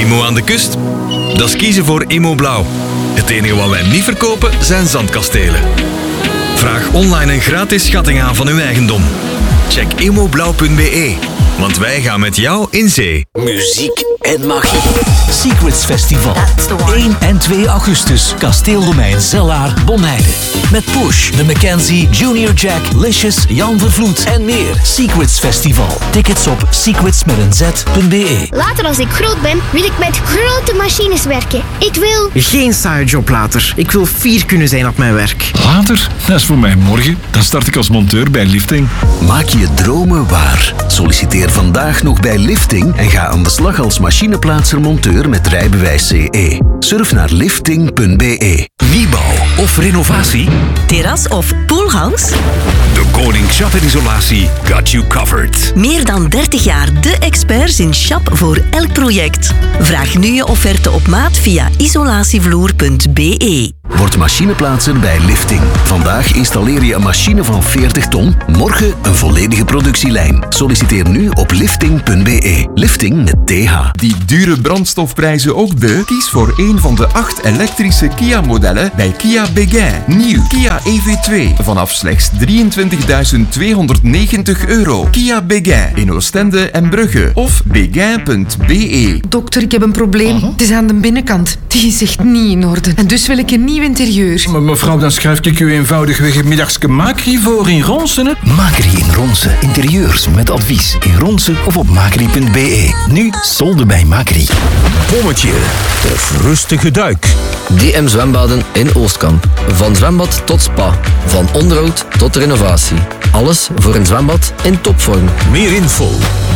Imo aan de kust? Dat is kiezen voor Imo Blauw. Het enige wat wij niet verkopen zijn zandkastelen. Vraag online een gratis schatting aan van uw eigendom. Check imoblauw.be, want wij gaan met jou in zee. Muziek en magie. Secrets Festival. That's the one. 1 en 2 augustus. Kasteeldomein Zellaar, Bonheide. Met Push, The Mackenzie, Junior Jack, Licious, Jan Vervloed en meer. Secrets Festival. Tickets op secretsmeteenz.be. Later als ik groot ben, wil ik met grote machines werken. Ik wil... Geen saaie job later. Ik wil fier kunnen zijn op mijn werk. Later? Dat is voor mij morgen. Dan start ik als monteur bij Lifting. Maak je dromen waar. Solliciteer vandaag nog bij Lifting en ga aan de slag als machineplaatser-monteur met rijbewijs CE. Surf naar lifting.be. Nieuwbouw of renovatie? Terras of poolhouse? De Koning Schappenisolatie got you covered. Meer dan 30 jaar de experts in Schap voor elk project. Vraag nu je offerte op maat via isolatievloer.be. Word machineplaatser bij Lifting. Vandaag installeer je een machine van 40 ton, morgen een volledige productielijn. Solliciteer nu op lifting.be. Lifting met TH. Die dure brandstofprijzen ook de? Kies voor een van de 8 elektrische Kia-modellen bij Kia Béguin. Nieuw Kia EV2 vanaf slechts €23.290. Kia Béguin in Oostende en Brugge of béguin.be. Dokter, ik heb een probleem. Het is aan de binnenkant. Die is echt niet in orde. En dus wil ik een nieuw interieur. Maar mevrouw, dan schrijf ik u eenvoudigweg een middagske Macri voor in Ronsen. Macri in Ronsen. Interieurs met advies in Ronsen of op macri.be. Nu solden bij Macri. Bommetje of rustige duik. DM Zwembaden in Oostkamp. Van zwembad tot spa. Van onderhoud tot renovatie. Alles voor een zwembad in topvorm. Meer info.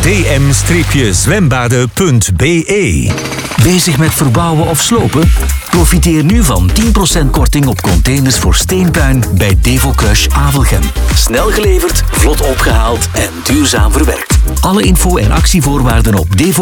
dm-zwembaden.be. Bezig met verbouwen of slopen? Profiteer nu van 10% korting op containers voor steenpuin bij Devo Crush Avelgem. Snel geleverd, vlot opgehaald en duurzaam verwerkt. Alle info en actievoorwaarden op Devo.